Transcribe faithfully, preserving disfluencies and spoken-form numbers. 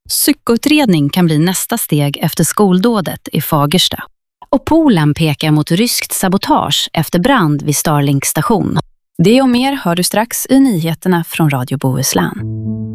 Psykotredning kan bli nästa steg efter skoldådet i Fagersta. Och Polen pekar mot ryskt sabotage efter brand vid Starlink station. Det och mer hör du strax i nyheterna från Radio Bohuslän.